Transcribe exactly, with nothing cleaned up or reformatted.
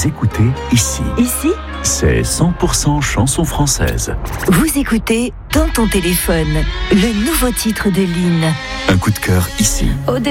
Vous écoutez ici. Ici, c'est cent pour cent chanson française. Vous écoutez Dans ton téléphone, le nouveau titre de Lynn. Un coup de cœur ici. Au dé-